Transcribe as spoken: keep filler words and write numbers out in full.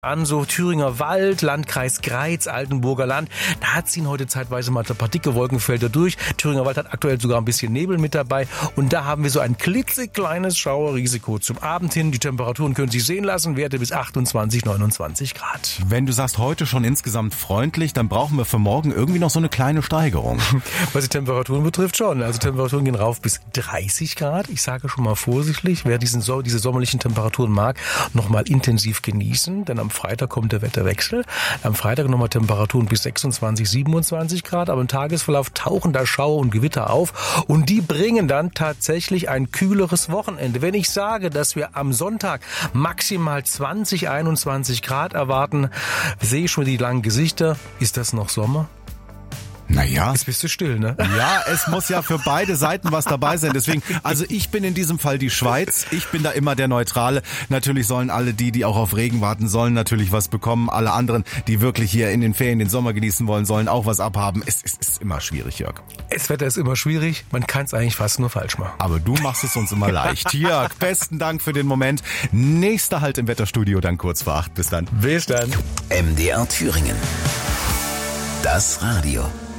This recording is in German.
an, so Thüringer Wald, Landkreis Greiz, Altenburger Land. Da ziehen heute zeitweise mal ein paar dicke Wolkenfelder durch. Thüringer Wald hat aktuell sogar ein bisschen Nebel mit dabei. Und da haben wir so ein klitzekleines Schauerrisiko zum Abend hin. Die Temperaturen können sich sehen lassen, Werte bis achtundzwanzig, neunundzwanzig Grad. Wenn du sagst, heute schon insgesamt freundlich, dann brauchen wir für morgen irgendwie noch so eine kleine Steigerung. Was die Temperaturen betrifft schon. Also Temperaturen gehen rauf bis dreißig Grad. Ich sage schon mal vorsichtig, wer diesen, diese sommerlichen Temperaturen mag, noch mal intensiv genießen. Denn am Freitag kommt der Wetterwechsel. Am Freitag nochmal Temperaturen bis sechsundzwanzig, siebenundzwanzig Grad. Aber im Tagesverlauf tauchen da Schauer und Gewitter auf. Und die bringen dann tatsächlich ein kühleres Wochenende. Wenn ich sage, dass wir am Sonntag maximal zwanzig, einundzwanzig Grad erwarten, sehe ich schon die langen Gesichter. Ist das noch Sommer? Naja. Jetzt bist du still, ne? Ja, es muss ja für beide Seiten was dabei sein. Deswegen, also ich bin in diesem Fall die Schweiz. Ich bin da immer der Neutrale. Natürlich sollen alle die, die auch auf Regen warten, sollen natürlich was bekommen. Alle anderen, die wirklich hier in den Ferien den Sommer genießen wollen, sollen auch was abhaben. Es, es ist immer schwierig, Jörg. Das Wetter ist immer schwierig. Man kann es eigentlich fast nur falsch machen. Aber du machst es uns immer leicht. Jörg, besten Dank für den Moment. Nächster Halt im Wetterstudio dann kurz vor acht. Bis dann. Bis dann. M D R Thüringen. Das Radio.